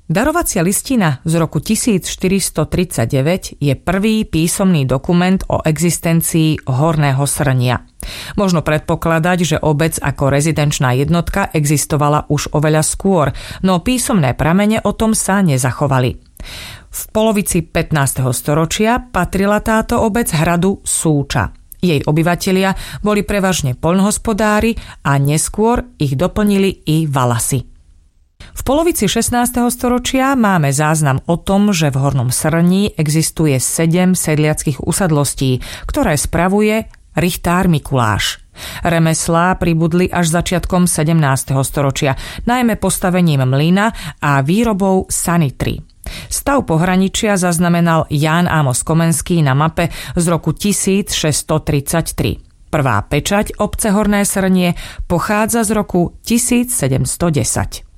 Darovacia listina z roku 1439 je prvý písomný dokument o existencii Horného Srnia. Možno predpokladať, že obec ako rezidenčná jednotka existovala už oveľa skôr, no písomné pramene o tom sa nezachovali. V polovici 15. storočia patrila táto obec hradu Súča. Jej obyvatelia boli prevažne poľnohospodári a neskôr ich doplnili i Valasy. V polovici 16. storočia máme záznam o tom, že v Hornom Srni existuje 7 sedliackych usadlostí, ktoré spravuje richtár Mikuláš. Remeslá pribudli až začiatkom 17. storočia, najmä postavením mlyna a výrobou sanitry. Stav pohraničia zaznamenal Ján Amos Komenský na mape z roku 1633. Prvá pečať obce Horné Srnie pochádza z roku 1710.